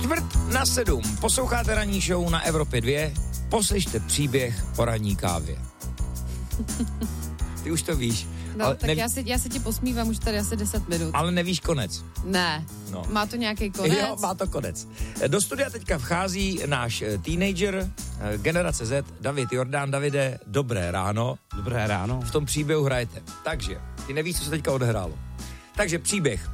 6:45. Posloucháte ranní show na Evropě 2. Poslyšte příběh o ranní kávě. Ty už to víš. No, ale tak já se ti posmívám už tady asi 10 minut. Ale nevíš konec. Ne. No. Má to nějaký konec? Jo, má to konec. Do studia teďka vchází náš teenager, generace Z, David Jordán. Davide, dobré ráno. Dobré ráno. V tom příběhu hrajete. Takže, ty nevíš, co se teďka odehrálo. Takže příběh.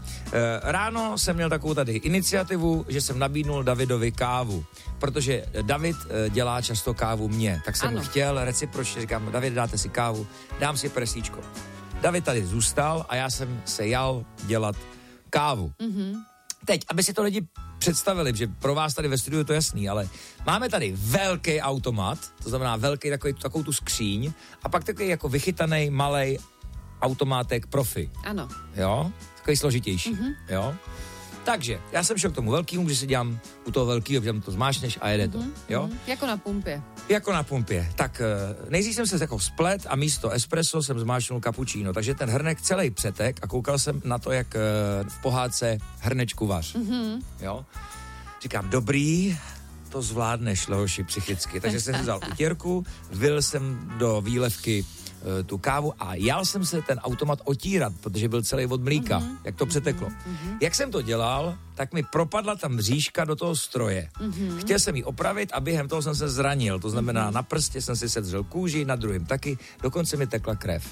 Ráno jsem měl takovou tady iniciativu, že jsem nabídnul Davidovi kávu, protože David dělá často kávu mně, tak jsem mu chtěl recipročně, říkám, David, dáte si kávu, dám si presíčko. David tady zůstal a já jsem se jal dělat kávu. Mm-hmm. Teď, aby si to lidi představili, že pro vás tady ve studiu je to jasný, ale máme tady velký automat, to znamená velký takovou tu skříň a pak takový jako vychytaný malej automátek profi. Ano. Jo? Takový složitější, jo? Takže, já jsem šel k tomu velkýmu, že si dělám u toho velkýho, že tam to zmášneš a jede to, jo? Jako na pumpě. Jako na pumpě. Tak nejdřív jsem se jako splet a místo espresso jsem zmášnul cappuccino, takže ten hrnek celý přetek a koukal jsem na to, jak v pohádce hrnečku vař, jo? Říkám, dobrý, to zvládneš, Lehoši, psychicky. Takže jsem vzal utěrku, vylil jsem do výlevky tu kávu a jal jsem se ten automat otírat, protože byl celý od mlíka, jak to přeteklo. Jak jsem to dělal, tak mi propadla tam mřížka do toho stroje. Chtěl jsem ji opravit a během toho jsem se zranil, to znamená na prstě jsem si sedřel kůži, na druhém taky, dokonce mi tekla krev.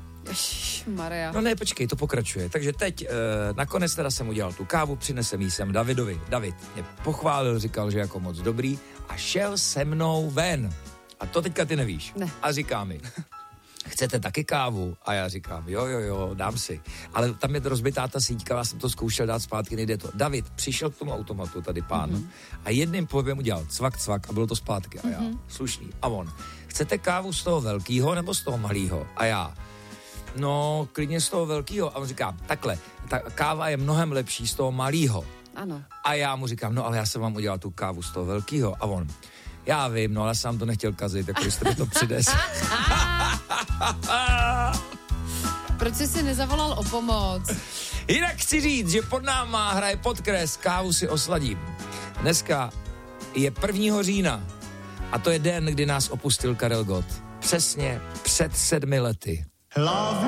Ježišmarja. No ne, počkej, to pokračuje. Takže teď nakonec teda jsem udělal tu kávu, přinesem jí sem Davidovi. David mě pochválil, říkal, že jako moc dobrý a šel se mnou ven. A to teďka ty nevíš. Ne. A říká mi, chcete taky kávu? A já říkám, jo, dám si. Ale tam je rozbitá ta síťka, já jsem to zkoušel dát zpátky, nejde to. David přišel k tomu automatu, tady pán, a jedným pohybem udělal cvak a bylo to zpátky. A já, slušný. A on, chcete kávu z toho velkýho nebo z toho malýho? A já, no, klidně z toho velkýho. A on říká, takhle, ta káva je mnohem lepší z toho malýho. Ano. A já mu říkám, no ale já jsem vám udělal tu kávu z toho velkýho. A on, já vím, no ale jsem to nechtěl kazit, jako jste mi to přines. Proč jsi si nezavolal o pomoc? Jinak chci říct, že pod náma hraje Podkres, kávu si osladím. Dneska je 1. října a to je den, kdy nás opustil Karel Gott. Přesně před 7 lety.